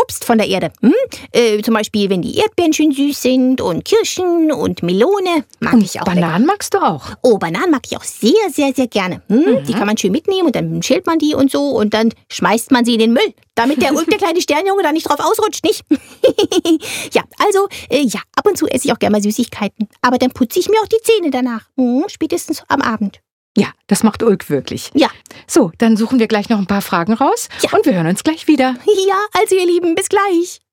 Obst von der Erde. Zum Beispiel, wenn die Erdbeeren schön süß sind und Kirschen und Melone. Mag ich auch. Bananen magst du auch? Oh, Bananen mag ich auch sehr, sehr, sehr gerne. Die kann man schön mitnehmen und dann schält man die und so und dann schmeißt man sie in den Müll, damit der kleine Sternjunge da nicht drauf ausrutscht, nicht? Ja, also, ab und zu esse ich auch gerne mal Süßigkeiten. Aber dann putze ich mir auch die Zähne danach. Spätestens am Abend. Ja, das macht Ulk wirklich. Ja. So, dann suchen wir gleich noch ein paar Fragen raus und wir hören uns gleich wieder. Ja, also ihr Lieben, bis gleich.